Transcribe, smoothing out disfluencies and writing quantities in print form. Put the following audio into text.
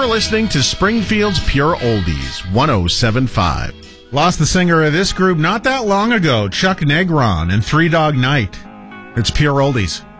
You're listening to Springfield's Pure Oldies, 107.5. Lost the singer of this group not that long ago, Chuck Negron, and Three Dog Night. It's Pure Oldies.